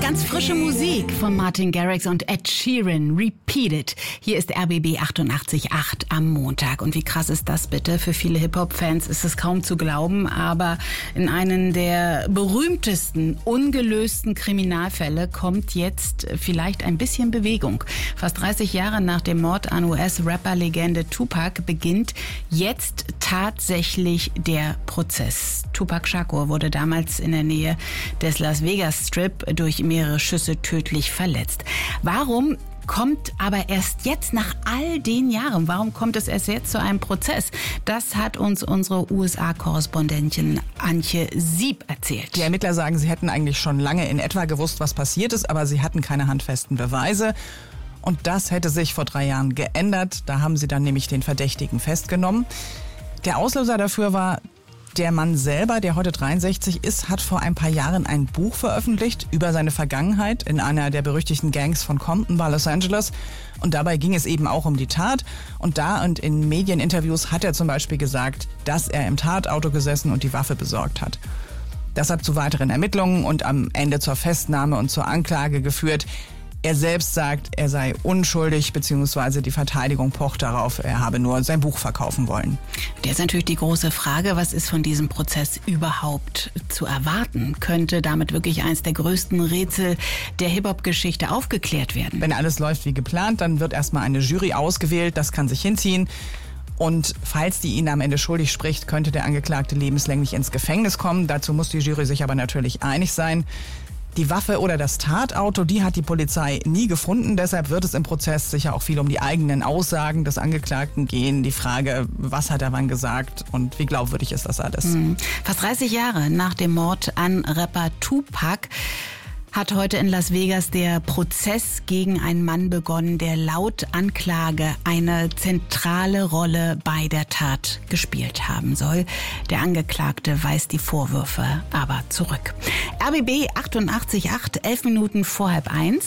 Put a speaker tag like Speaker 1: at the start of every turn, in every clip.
Speaker 1: Ganz frische Musik von Martin Garrix und Ed Sheeran, Repeat It. Hier ist RBB 88.8 am Montag. Und wie krass ist das bitte? Für viele Hip-Hop-Fans ist es kaum zu glauben, aber in einen der berühmtesten, ungelösten Kriminalfälle kommt jetzt vielleicht ein bisschen Bewegung. Fast 30 Jahre nach dem Mord an US-Rapper-Legende Tupac beginnt jetzt tatsächlich der Prozess. Tupac Shakur wurde damals in der Nähe des Las Vegas Strip durch mehrere Schüsse tödlich verletzt. Warum kommt aber erst jetzt nach all den Jahren? Warum kommt es erst jetzt zu einem Prozess? Das hat uns unsere USA-Korrespondentin Antje Sieb erzählt.
Speaker 2: Die Ermittler sagen, sie hätten eigentlich schon lange in etwa gewusst, was passiert ist, aber sie hatten keine handfesten Beweise. Und das hätte sich vor 3 Jahren geändert. Da haben sie dann nämlich den Verdächtigen festgenommen. Der Auslöser dafür war, der Mann selber, der heute 63 ist, hat vor ein paar Jahren ein Buch veröffentlicht über seine Vergangenheit in einer der berüchtigten Gangs von Compton bei Los Angeles. Und dabei ging es eben auch um die Tat. Und da und in Medieninterviews hat er zum Beispiel gesagt, dass er im Tatauto gesessen und die Waffe besorgt hat. Das hat zu weiteren Ermittlungen und am Ende zur Festnahme und zur Anklage geführt. Er selbst sagt, er sei unschuldig, beziehungsweise die Verteidigung pocht darauf, er habe nur sein Buch verkaufen wollen.
Speaker 1: Jetzt natürlich die große Frage, was ist von diesem Prozess überhaupt zu erwarten? Könnte damit wirklich eins der größten Rätsel der Hip-Hop-Geschichte aufgeklärt werden?
Speaker 2: Wenn alles läuft wie geplant, dann wird erstmal eine Jury ausgewählt, das kann sich hinziehen. Und falls die ihn am Ende schuldig spricht, könnte der Angeklagte lebenslänglich ins Gefängnis kommen. Dazu muss die Jury sich aber natürlich einig sein. Die Waffe oder das Tatauto, die hat die Polizei nie gefunden. Deshalb wird es im Prozess sicher auch viel um die eigenen Aussagen des Angeklagten gehen. Die Frage, was hat er wann gesagt und wie glaubwürdig ist das alles?
Speaker 1: Fast 30 Jahre nach dem Mord an Rapper Tupac hat heute in Las Vegas der Prozess gegen einen Mann begonnen, der laut Anklage eine zentrale Rolle bei der Tat gespielt haben soll. Der Angeklagte weist die Vorwürfe aber zurück. RBB 88.8, 11 Minuten vor 12:30.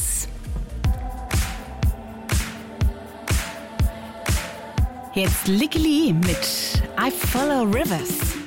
Speaker 1: Jetzt Licky Lee mit I Follow Rivers.